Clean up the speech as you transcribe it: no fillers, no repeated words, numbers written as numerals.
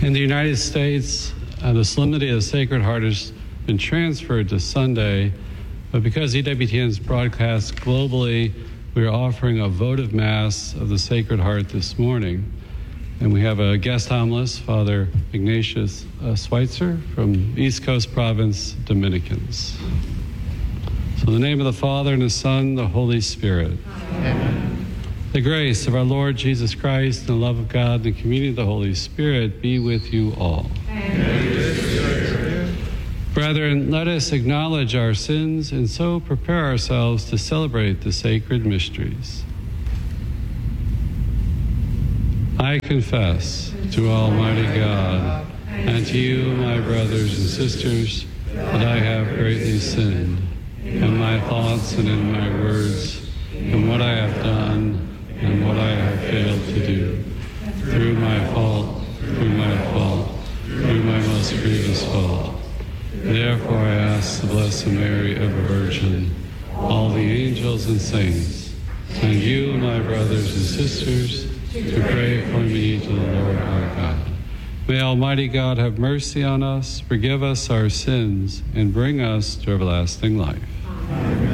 In the United States, the Solemnity of the Sacred Heart has been transferred to Sunday, but because EWTN's broadcast globally, we are offering a votive Mass of the Sacred Heart this morning. And we have a guest homilist, Father Ignatius Schweitzer from East Coast Province, Dominicans. So in the name of the Father, and the Son, and the Holy Spirit. Amen. The grace of our Lord Jesus Christ, and the love of God, and the communion of the Holy Spirit be with you all. Amen. Brethren, let us acknowledge our sins and so prepare ourselves to celebrate the sacred mysteries. I confess to Almighty God and to you, my brothers and sisters, that I have greatly sinned in my thoughts and in my words, in what I have done and what I have failed to do, through my fault, through my most grievous fault. Therefore I ask the Blessed Mary, ever Virgin, all the angels and saints, and you, my brothers and sisters, to pray for me to the Lord our God. May Almighty God have mercy on us, forgive us our sins, and bring us to everlasting life. Amen.